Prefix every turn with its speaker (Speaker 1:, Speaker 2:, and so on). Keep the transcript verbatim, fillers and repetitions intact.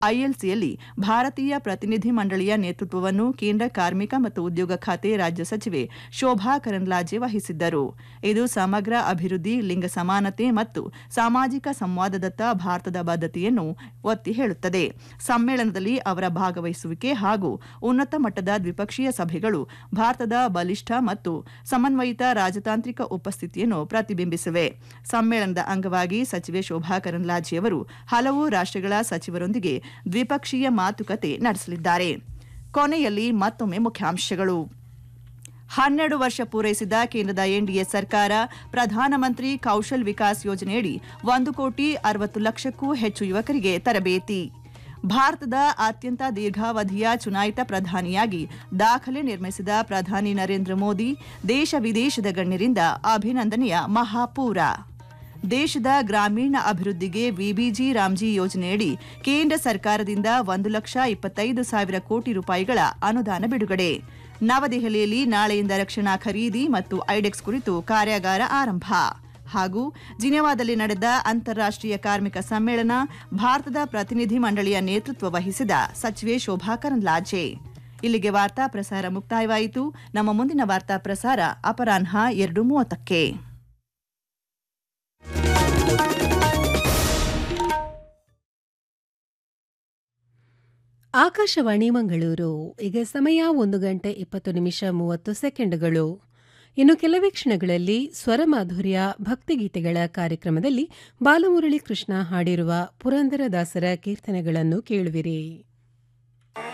Speaker 1: ಐಎಲ್ಸಿಯಲ್ಲಿ ಭಾರತೀಯ ಪ್ರತಿನಿಧಿ ಮಂಡಳಿಯ ನೇತೃತ್ವವನ್ನು ಕೇಂದ್ರ ಕಾರ್ಮಿಕ ಮತ್ತು ಉದ್ಯೋಗ ಖಾತೆ ರಾಜ್ಯ ಸಚಿವೆ ಶೋಭಾ ಕರಂದ್ಲಾಜೆ ವಹಿಸಿದ್ದರು. ಇದು ಸಮಗ್ರ ಅಭಿವೃದ್ಧಿ, ಲಿಂಗ ಸಮಾನತೆ ಮತ್ತು ಸಾಮಾಜಿಕ ಸಂವಾದದತ್ತ ಭಾರತದ ಬದ್ಧತೆಯನ್ನು ಒತ್ತಿ ಹೇಳುತ್ತದೆ. ಸಮ್ಮೇಳನದಲ್ಲಿ ಅವರ ಭಾಗವಹಿಸುವಿಕೆ ಹಾಗೂ ಉನ್ನತ ಮಟ್ಟದ ದ್ವಿಪಕ್ಷೀಯ ಸಭೆಗಳು ಭಾರತದ ಬಲಿಷ್ಠ ಮತ್ತು ಸಮನ್ವಯಿತ ರಾಜತಾಂತ್ರಿಕ ಉಪಸ್ಥಿತಿಯನ್ನು ಪ್ರತಿಬಿಂಬಿಸಿವೆ. ಸಮ್ಮೇಳನದ ಅಂಗವಾಗಿ ಸಚಿವೆ ಶೋಭಾ ಕರಂದ್ಲಾಜೆಯವರು ಹಲವು ರಾಷ್ಟ್ರಗಳ ಸಚಿವರೊಂದಿಗೆ ದ್ವಿಪಕ್ಷೀಯ ಮಾತುಕತೆ ನಡೆಸಲಿದ್ದಾರೆ. ಕೊನೆಯಲ್ಲಿ ಮತ್ತೊಮ್ಮೆ ಮುಖ್ಯಾಂಶಗಳು. ಹನ್ನೆರಡು ವರ್ಷ ಪೂರೈಸಿದ ಕೇಂದ್ರದ ಎನ್ಡಿಎ ಸರ್ಕಾರ ಪ್ರಧಾನಮಂತ್ರಿ ಕೌಶಲ್ ವಿಕಾಸ್ ಯೋಜನೆಯಡಿ ಒಂದು ಕೋಟಿ ಅರವತ್ತು ಲಕ್ಷಕ್ಕೂ ಹೆಚ್ಚು ಯುವಕರಿಗೆ ತರಬೇತಿ. ಭಾರತದ ಅತ್ಯಂತ ದೀರ್ಘಾವಧಿಯ ಚುನಾಯಿತ ಪ್ರಧಾನಿಯಾಗಿ ದಾಖಲೆ ನಿರ್ಮಿಸಿದ ಪ್ರಧಾನಿ ನರೇಂದ್ರ ಮೋದಿ ದೇಶ ವಿದೇಶದ ಗಣ್ಯರಿಂದ ಅಭಿನಂದನೆಯ ಮಹಾಪೂರ. ದೇಶದ ಗ್ರಾಮೀಣ ಅಭಿವೃದ್ಧಿಗೆ ವಿಬಿಜಿ ರಾಮ್ಜಿ ಯೋಜನೆಯಡಿ ಕೇಂದ್ರ ಸರ್ಕಾರದಿಂದ ಒಂದು ಲಕ್ಷ ಇಪ್ಪತ್ತೈದು ಸಾವಿರ ಕೋಟಿ ರೂಪಾಯಿಗಳ ಅನುದಾನ ಬಿಡುಗಡೆ. ನವದೆಹಲಿಯಲ್ಲಿ ನಾಳೆಯಿಂದ ರಕ್ಷಣಾ ಖರೀದಿ ಮತ್ತು ಐಡೆಕ್ಸ್ ಕುರಿತು ಕಾರ್ಯಾಗಾರ ಆರಂಭ. ಹಾಗೂ ಜಿನೆವಾದಲ್ಲಿ ನಡೆದ ಅಂತಾರಾಷ್ಟ್ರೀಯ ಕಾರ್ಮಿಕ ಸಮ್ಮೇಳನ, ಭಾರತದ ಪ್ರತಿನಿಧಿ ಮಂಡಳಿಯ ನೇತೃತ್ವ ವಹಿಸಿದ ಸಚಿವೆ ಶೋಭಾ ಕರಂದ್ಲಾಜೆ. ಇಲ್ಲಿಗೆ ವಾರ್ತಾ ಪ್ರಸಾರ ಮುಕ್ತಾಯವಾಯಿತು. ನಮ್ಮ ಮುಂದಿನ ವಾರ್ತಾ ಪ್ರಸಾರ ಅಪರಾಹ್ನ ಎರಡು ಮೂವತ್ತಕ್ಕೆ.
Speaker 2: ಆಕಾಶವಾಣಿ ಮಂಗಳೂರು. ಈಗ ಸಮಯ ಒಂದು ಗಂಟೆ ಇಪ್ಪತ್ತು ನಿಮಿಷ ಮೂವತ್ತು ಸೆಕೆಂಡುಗಳು. ಇನ್ನು ಕೆಲವೇ ಕ್ಷಣಗಳಲ್ಲಿ ಸ್ವರಮಾಧುರ್ಯ ಭಕ್ತಿಗೀತೆಗಳ ಕಾರ್ಯಕ್ರಮದಲ್ಲಿ ಬಾಲಮುರಳಿ ಕೃಷ್ಣ ಹಾಡಿರುವ ಪುರಂದರದಾಸರ ಕೀರ್ತನೆಗಳನ್ನು ಕೇಳುವಿರಿ.